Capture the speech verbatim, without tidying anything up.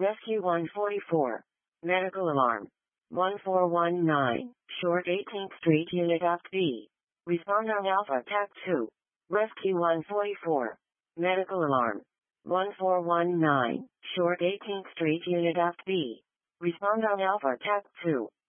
Rescue one forty-four. Medical alarm. one four one nine, Short eighteenth Street, Unit Act B. Respond on Alpha T A C two. Rescue one forty-four. Medical alarm. one four one nine, Short eighteenth Street, Unit Act B. Respond on Alpha T A C two.